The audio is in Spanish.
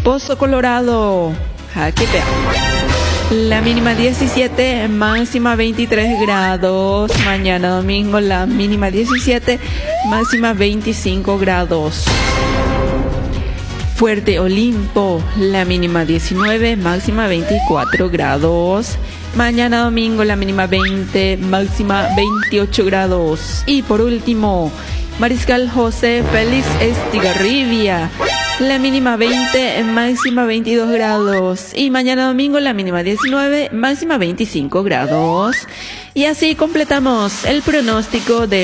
Pozo Colorado, Jaquepea. La mínima 17, máxima 23 grados. Mañana domingo la mínima 17, máxima 25 grados. Fuerte Olimpo, la mínima 19, máxima 24 grados. Mañana domingo la mínima 20, máxima 28 grados. Y por último, Mariscal José Félix Estigarribia, la mínima 20, máxima 22 grados. Y mañana domingo la mínima 19, máxima 25 grados. Y así completamos el pronóstico de